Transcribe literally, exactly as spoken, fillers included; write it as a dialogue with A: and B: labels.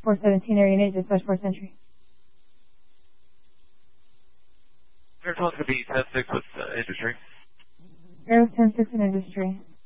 A: four seventeen, area eight, dispatch four Century.
B: Air twelve could be ten six with uh, industry.
A: Air ten six in industry.